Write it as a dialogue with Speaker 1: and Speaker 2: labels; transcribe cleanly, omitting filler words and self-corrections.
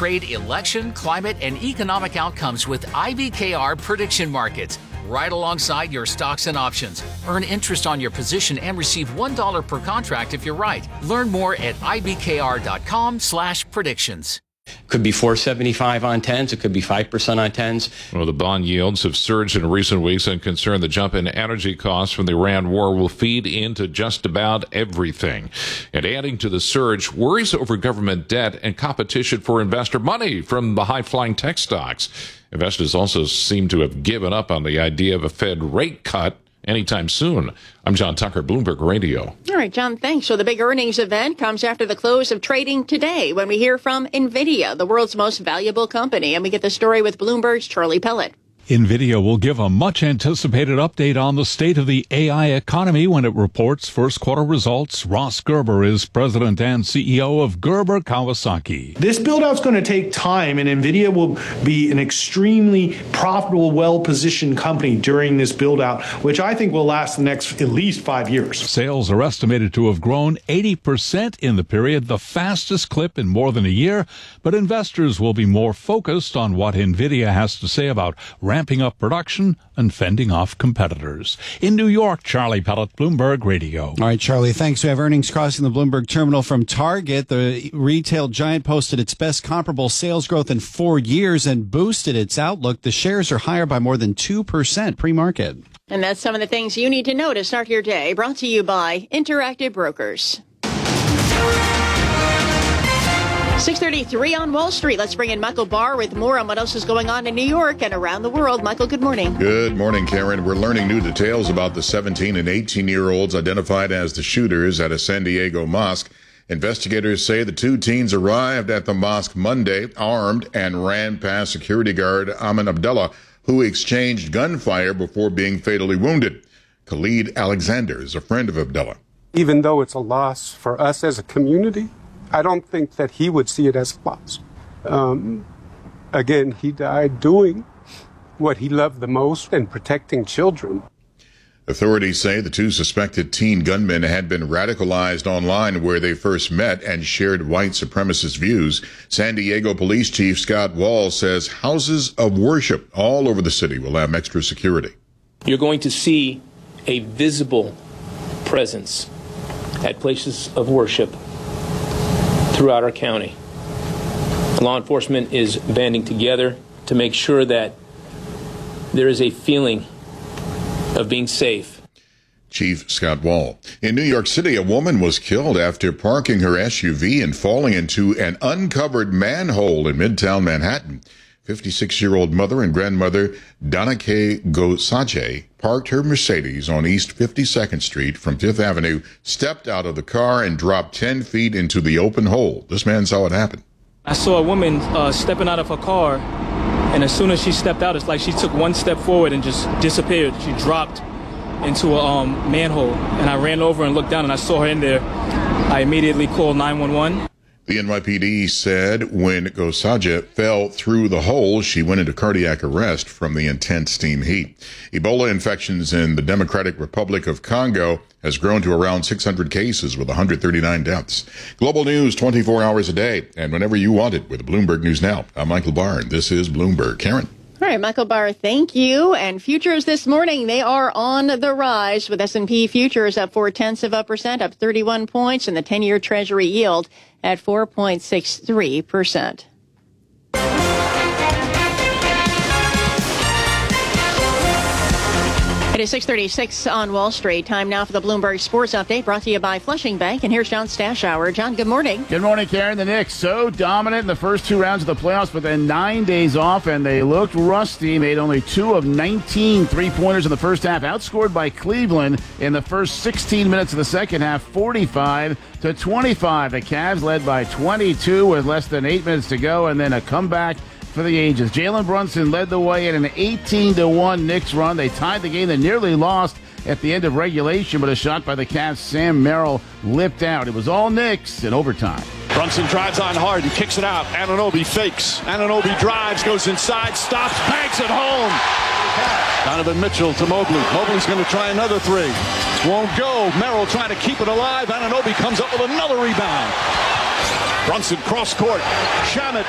Speaker 1: trade, election, climate, and economic outcomes with IBKR Prediction Markets. Right alongside your stocks and options. Earn interest on your position and receive $1 per contract if you're right. Learn more at ibkr.com/predictions.
Speaker 2: Could be 4.75 on 10s. It could be 5% on 10s.
Speaker 3: Well, the bond yields have surged in recent weeks and concern the jump in energy costs from the Iran war will feed into just about everything. And adding to the surge, worries over government debt and competition for investor money from the high-flying tech stocks. Investors also seem to have given up on the idea of a Fed rate cut anytime soon. I'm John Tucker, Bloomberg Radio.
Speaker 4: All right, John, thanks. So the big earnings event comes after the close of trading today when we hear from NVIDIA, the world's most valuable company. And we get the story with Bloomberg's Charlie Pellet.
Speaker 5: NVIDIA will give a much-anticipated update on the state of the AI economy when it reports first-quarter results. Ross Gerber is president and CEO of Gerber Kawasaki.
Speaker 6: This build-out is going to take time, and NVIDIA will be an extremely profitable, well-positioned company during this build-out, which I think will last the next at least 5 years.
Speaker 5: Sales are estimated to have grown 80% in the period, the fastest clip in more than a year, but investors will be more focused on what NVIDIA has to say about ramping up production and fending off competitors. In New York, Charlie Pellet, Bloomberg Radio.
Speaker 7: All right, Charlie, thanks. We have earnings crossing the Bloomberg terminal from Target. The retail giant posted its best comparable sales growth in 4 years and boosted its outlook. The shares are higher by more than 2% pre-market.
Speaker 4: And that's some of the things you need to know to start your day. Brought to you by Interactive Brokers. 6:33 on Wall Street. Let's bring in Michael Barr with more on what else is going on in New York and around the world. Michael, good morning.
Speaker 8: Good morning, Karen. We're learning new details about the 17 and 18-year-olds identified as the shooters at a San Diego mosque. Investigators say the two teens arrived at the mosque Monday armed and ran past security guard Amin Abdullah, who exchanged gunfire before being fatally wounded. Khalid Alexander is a friend of Abdullah.
Speaker 9: Even though it's a loss for us as a community, I don't think that he would see it as a loss. Again, he died doing what he loved the most and protecting children.
Speaker 8: Authorities say the two suspected teen gunmen had been radicalized online where they first met and shared white supremacist views. San Diego Police Chief Scott Wall says houses of worship all over the city will have extra security.
Speaker 10: You're going to see a visible presence at places of worship throughout our county. Law enforcement is banding together to make sure that there is a feeling of being safe.
Speaker 8: Chief Scott Wall. In New York City, a woman was killed after parking her SUV and falling into an uncovered manhole in Midtown Manhattan. 56-year-old mother and grandmother Danake Gosache parked her Mercedes on East 52nd Street from Fifth Avenue, stepped out of the car, and dropped 10 feet into the open hole. This man saw it happen.
Speaker 11: I saw a woman stepping out of her car, and as soon as she stepped out, it's like she took one step forward and just disappeared. She dropped into a manhole, and I ran over and looked down, and I saw her in there. I immediately called 911.
Speaker 8: The NYPD said when Gosaja fell through the hole, she went into cardiac arrest from the intense steam heat. Ebola infections in the Democratic Republic of Congo has grown to around 600 cases with 139 deaths. Global news 24 hours a day and whenever you want it with Bloomberg News Now. I'm Michael Barr, and this is Bloomberg. Karen.
Speaker 4: All right, Michael Barr, thank you. And futures this morning, they are on the rise with S&P futures up 0.4%, up 31 points, and the 10-year Treasury yield at 4.63%. It is 6:36 on Wall Street. Time now for the Bloomberg Sports Update, brought to you by Flushing Bank. And here's John Stashower. John, good morning.
Speaker 12: Good morning, Karen. The Knicks so dominant in the first two rounds of the playoffs, but then 9 days off, and they looked rusty. Made only 2 of 19 three-pointers in the first half. Outscored by Cleveland in the first 16 minutes of the second half, 45-25. The Cavs led by 22 with less than 8 minutes to go, and then a comeback for the ages. Jalen Brunson led the way in an 18-1 Knicks run. They tied the game. They nearly lost at the end of regulation, but a shot by the Cavs, Sam Merrill, lipped out. It was all Knicks in overtime.
Speaker 13: Brunson drives on hard and kicks it out. Anunoby fakes. Anunoby drives, goes inside, stops, banks it home. Donovan Mitchell to Mobley. Mobley's going to try another three. Won't go. Merrill trying to keep it alive. Anunoby comes up with another rebound. Brunson cross court. Shamet